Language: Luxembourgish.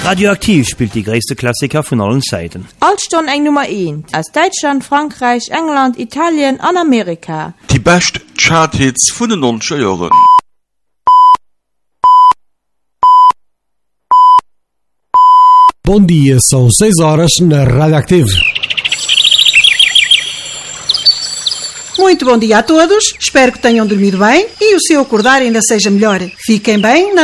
Radioaktiv spielt die größte Klassiker von allen Zeiten. Altstunde eng Nummer 1 aus Deutschland, Frankreich, England, Italien und Amerika. Die best Charthits von den 90er Jahren. Bom dia, são 6 horas na Radioactive. Muito bom dia a todos, espero que tenham dormido bem e o seu acordar ainda seja melhor. Fiquem bem na